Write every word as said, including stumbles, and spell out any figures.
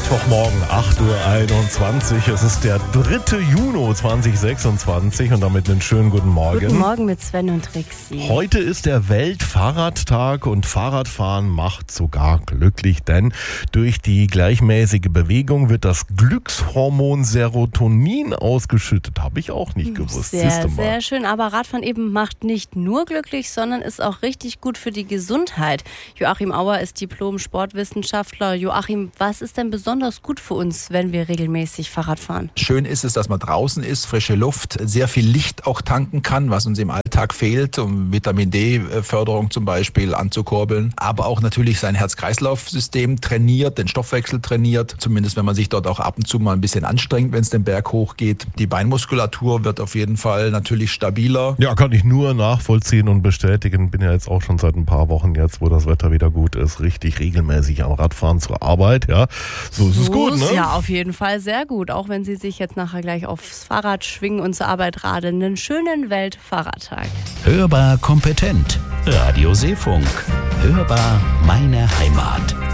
Mittwochmorgen, acht Uhr einundzwanzig. Es ist der dritte Juni zweitausendsechsundzwanzig und damit einen schönen guten Morgen. Guten Morgen mit Sven und Trixi. Heute ist der Weltfahrradtag und Fahrradfahren macht sogar glücklich, denn durch die gleichmäßige Bewegung wird das Glückshormon Serotonin ausgeschüttet. Habe ich auch nicht gewusst. Sehr, sehr schön. Aber Radfahren eben macht nicht nur glücklich, sondern ist auch richtig gut für die Gesundheit. Joachim Auer ist Diplom-Sportwissenschaftler. Joachim, was ist denn besonders gut für uns, wenn wir regelmäßig Fahrrad fahren? Schön ist es, dass man draußen ist, frische Luft, sehr viel Licht auch tanken kann, was uns im Alltag fehlt, um Vitamin D-Förderung zum Beispiel anzukurbeln. Aber auch natürlich sein Herz-Kreislauf-System trainiert, den Stoffwechsel trainiert, zumindest wenn man sich dort auch ab und zu mal ein bisschen anstrengt, wenn es den Berg hochgeht. Die Beinmuskulatur wird auf jeden Fall natürlich stabiler. Ja, kann ich nur nachvollziehen und bestätigen. Bin ja jetzt auch schon seit ein paar Wochen jetzt, wo das Wetter wieder gut ist, richtig regelmäßig am Radfahren zur Arbeit, ja. So ist so es gut, ne? Ja, auf jeden Fall sehr gut. Auch wenn Sie sich jetzt nachher gleich aufs Fahrrad schwingen und zur Arbeit radeln. Einen schönen Weltfahrradtag. Hörbar kompetent. Radio Seefunk. Hörbar meine Heimat.